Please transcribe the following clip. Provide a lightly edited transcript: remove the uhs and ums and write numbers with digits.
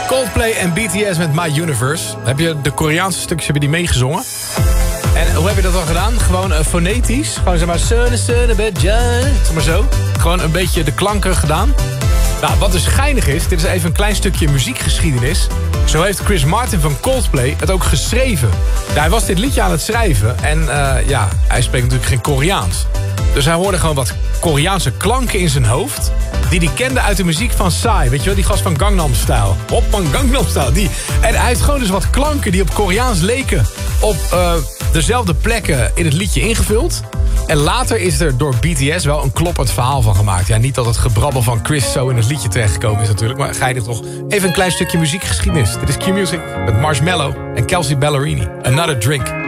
Coldplay en BTS met My Universe. Heb je de Koreaanse stukjes heb je die meegezongen? En hoe heb je dat dan gedaan? Gewoon fonetisch. Gewoon zeg maar... Zeg maar zo. Gewoon een beetje de klanken gedaan. Nou, wat dus geinig is... Dit is even een klein stukje muziekgeschiedenis. Zo heeft Chris Martin van Coldplay het ook geschreven. Nou, hij was dit liedje aan het schrijven. En hij spreekt natuurlijk geen Koreaans. Dus hij hoorde gewoon wat Koreaanse klanken in zijn hoofd... die hij kende uit de muziek van Psy. Weet je wel, die gast van Gangnam Style. Hoppan Gangnam Style. Die. En hij heeft gewoon dus wat klanken die op Koreaans leken... op dezelfde plekken in het liedje ingevuld. En later is er door BTS wel een kloppend verhaal van gemaakt. Ja, niet dat het gebrabbel van Chris zo in het liedje terechtgekomen is natuurlijk... maar ga je er toch even een klein stukje muziekgeschiedenis. Dit is Q-Music met Marshmello en Kelsey Ballerini. Another Drink.